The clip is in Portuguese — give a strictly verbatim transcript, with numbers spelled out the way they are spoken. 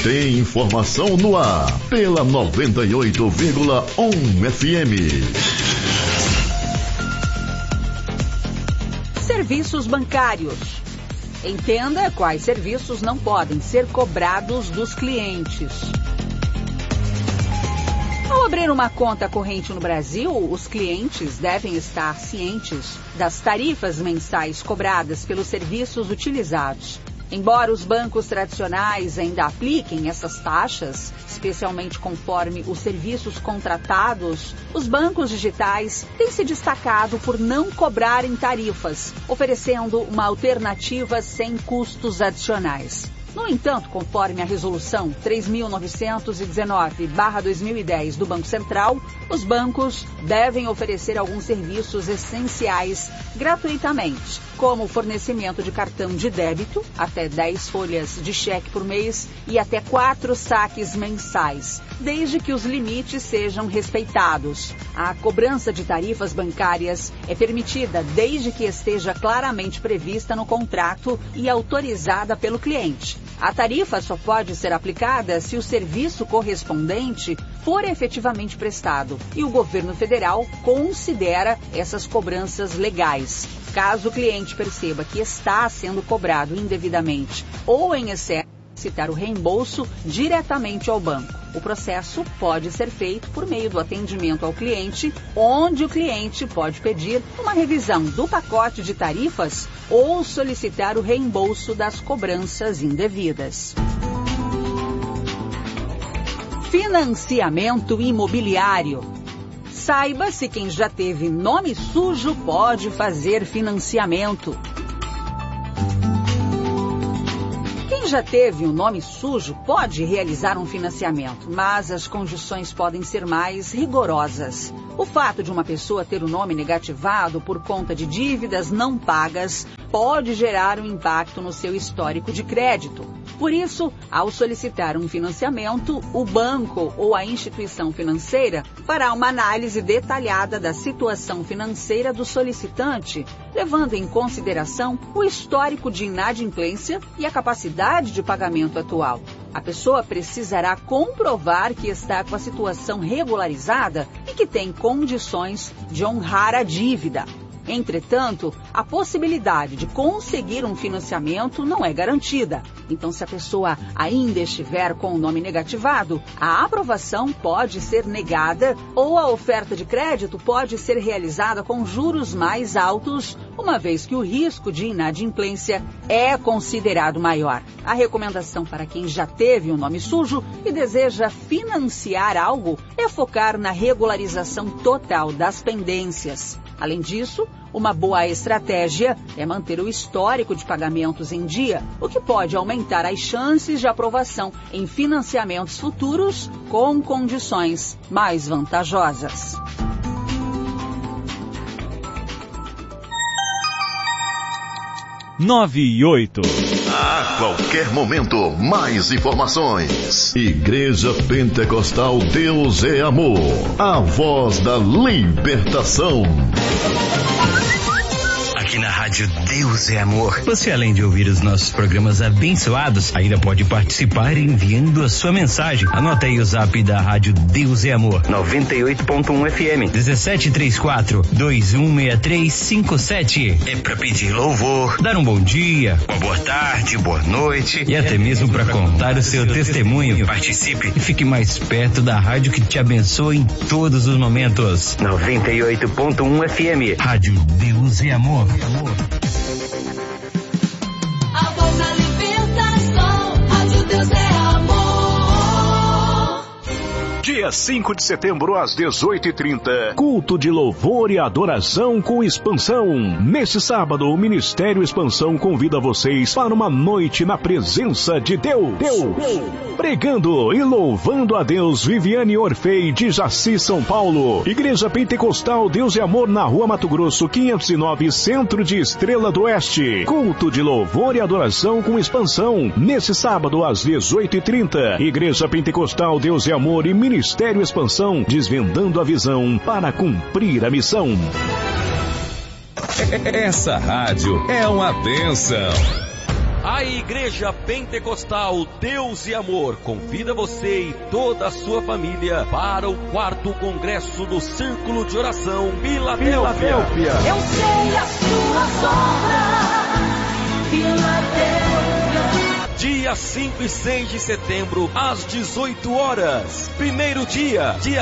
Tem informação no ar, pela noventa e oito vírgula um F M. Serviços bancários. Entenda quais serviços não podem ser cobrados dos clientes. Ao abrir uma conta corrente no Brasil, os clientes devem estar cientes das tarifas mensais cobradas pelos serviços utilizados. Embora os bancos tradicionais ainda apliquem essas taxas, especialmente conforme os serviços contratados, os bancos digitais têm se destacado por não cobrarem tarifas, oferecendo uma alternativa sem custos adicionais. No entanto, conforme a Resolução três mil novecentos e dezenove barra dois mil e dez do Banco Central, os bancos devem oferecer alguns serviços essenciais gratuitamente, como o fornecimento de cartão de débito, até dez folhas de cheque por mês e até quatro saques mensais, desde que os limites sejam respeitados. A cobrança de tarifas bancárias é permitida desde que esteja claramente prevista no contrato e autorizada pelo cliente. A tarifa só pode ser aplicada se o serviço correspondente for efetivamente prestado e o governo federal considera essas cobranças legais. Caso o cliente perceba que está sendo cobrado indevidamente ou em excesso, solicitar o reembolso diretamente ao banco. O processo pode ser feito por meio do atendimento ao cliente, onde o cliente pode pedir uma revisão do pacote de tarifas ou solicitar o reembolso das cobranças indevidas. Financiamento imobiliário. Saiba se quem já teve nome sujo pode fazer financiamento. Quem já teve um nome sujo pode realizar um financiamento, mas as condições podem ser mais rigorosas. O fato de uma pessoa ter o nome negativado por conta de dívidas não pagas pode gerar um impacto no seu histórico de crédito. Por isso, ao solicitar um financiamento, o banco ou a instituição financeira fará uma análise detalhada da situação financeira do solicitante, levando em consideração o histórico de inadimplência e a capacidade de pagamento atual. A pessoa precisará comprovar que está com a situação regularizada e que tem condições de honrar a dívida. Entretanto, a possibilidade de conseguir um financiamento não é garantida. Então, se a pessoa ainda estiver com o nome negativado, a aprovação pode ser negada ou a oferta de crédito pode ser realizada com juros mais altos, uma vez que o risco de inadimplência é considerado maior. A recomendação para quem já teve um nome sujo e deseja financiar algo é focar na regularização total das pendências. Além disso, uma boa estratégia é manter o histórico de pagamentos em dia, o que pode aumentar as chances de aprovação em financiamentos futuros com condições mais vantajosas. nove e oito. A qualquer momento, mais informações. Igreja Pentecostal Deus é Amor, a voz da libertação. Aqui na Rádio Deus é Amor, você, além de ouvir os nossos programas abençoados, ainda pode participar enviando a sua mensagem. Anota aí o zap da Rádio Deus é Amor, noventa e oito ponto um F M, dezessete trinta e quatro, vinte e um sessenta e três cinquenta e sete. É para pedir louvor, dar um bom dia, uma boa tarde, boa noite e até mesmo para contar o seu testemunho. Participe e fique mais perto da rádio que te abençoa em todos os momentos. noventa e oito ponto um F M, Rádio Deus é Amor. Amor. A voz da libertação, Rádio Deus é Amor. Dia cinco de setembro, às dezoito e trinta, culto de louvor e adoração com Expansão. Nesse sábado, o Ministério Expansão convida vocês para uma noite na presença de Deus. Deus. Pregando e louvando a Deus, Viviane Orfei, de Jaci, São Paulo. Igreja Pentecostal Deus e Amor, na Rua Mato Grosso, quinhentos e nove, Centro de Estrela do Oeste. Culto de louvor e adoração com Expansão. Nesse sábado, às dezoito e trinta, Igreja Pentecostal Deus e Amor e Ministério Expansão, desvendando a visão para cumprir a missão. Essa rádio é uma bênção. A Igreja Pentecostal Deus e Amor convida você e toda a sua família para o quarto congresso do Círculo de Oração Filadélfia. Eu sei as tuas obras, Filadélfia. Dia cinco e seis de setembro, às dezoito horas. Primeiro dia, dia